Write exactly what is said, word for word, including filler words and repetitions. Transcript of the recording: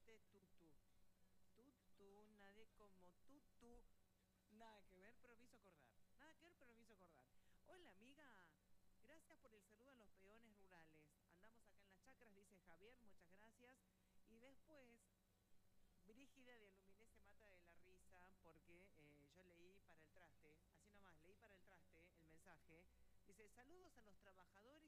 dijiste tutu. Tutu, nadie como tutu. Nada que ver, pero me hizo acordar. Nada que ver, pero me hizo acordar. Hola, amiga. Gracias por el saludo a los peones rurales. Andamos acá en las chacras, dice Javier, muchas gracias. Y después, Brígida de Aluminé se mata de la risa porque eh, yo leí para el traste, así nomás, leí para el traste el mensaje. Dice, saludos a los trabajadores